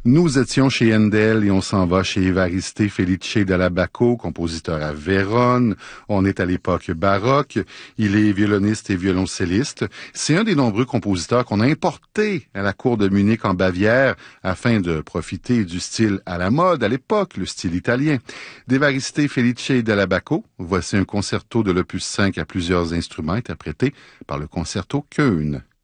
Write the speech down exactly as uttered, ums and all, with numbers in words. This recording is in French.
Nous étions chez Handel et on s'en va chez Évariste Felice della Bacco, compositeur à Vérone. On est à l'époque baroque. Il est violoniste et violoncelliste. C'est un des nombreux compositeurs qu'on a importés à la cour de Munich en Bavière afin de profiter du style à la mode à l'époque, le style italien. D'Évariste Felice della Bacco, voici un concerto de l'opus cinq à plusieurs instruments interprété par le concerto Köln.